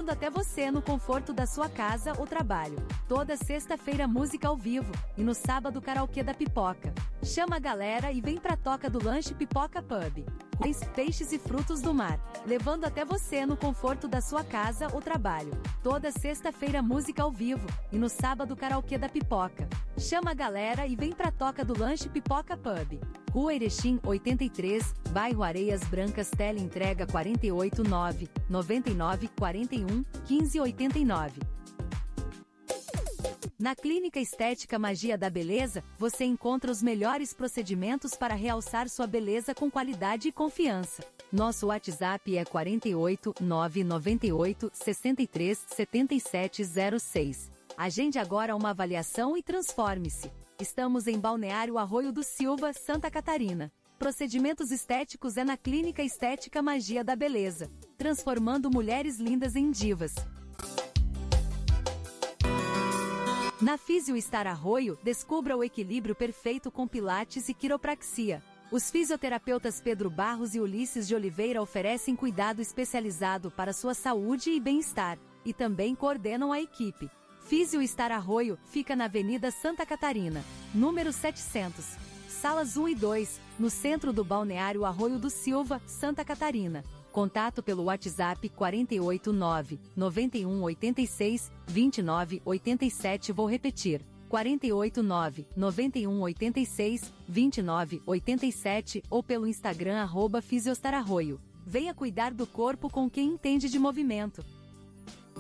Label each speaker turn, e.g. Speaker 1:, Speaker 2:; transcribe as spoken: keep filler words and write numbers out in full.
Speaker 1: levando até você no conforto da sua casa ou trabalho. Toda sexta-feira música ao vivo, e no sábado karaokê da pipoca. Chama a galera e vem pra toca do Lanche Pipoca Pub. Ruins, peixes e frutos do mar, levando até você no conforto da sua casa ou trabalho. Toda sexta-feira música ao vivo, e no sábado karaokê da pipoca. Chama a galera e vem pra toca do Lanche Pipoca Pub. Rua Erechim oitenta e três, bairro Areias Brancas. Teleentrega quatro oito nove, nove nove quatro um, um cinco oito nove. Na Clínica Estética Magia da Beleza, você encontra os melhores procedimentos para realçar sua beleza com qualidade e confiança. Nosso WhatsApp é quatro oito nove nove oito seis três sete sete zero seis. Agende agora uma avaliação e transforme-se. Estamos em Balneário Arroio do Silva, Santa Catarina. Procedimentos estéticos é na Clínica Estética Magia da Beleza, transformando mulheres lindas em divas. Na Fisiostar Arroio, descubra o equilíbrio perfeito com pilates e quiropraxia. Os fisioterapeutas Pedro Barros e Ulisses de Oliveira oferecem cuidado especializado para sua saúde e bem-estar, e também coordenam a equipe. Fisiostar Arroio fica na Avenida Santa Catarina, número setecentos, salas um e dois, no centro do Balneário Arroio do Silva, Santa Catarina. Contato pelo WhatsApp quatro oito nove, nove um oito seis, dois nove oito sete. Vou repetir, quatro oito nove, nove um oito seis, dois nove oito sete ou pelo Instagram arroba Fisiostar Arroio. Venha cuidar do corpo com quem entende de movimento.